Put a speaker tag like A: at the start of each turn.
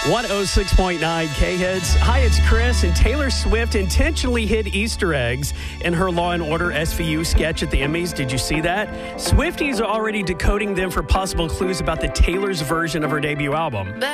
A: 106.9 K-Hits. Hi, it's Chris, and Taylor Swift intentionally hid Easter eggs in her Law & Order SVU sketch at the Emmys. Did you see that? Swifties are already decoding them for possible clues about the Taylor's version of her debut album.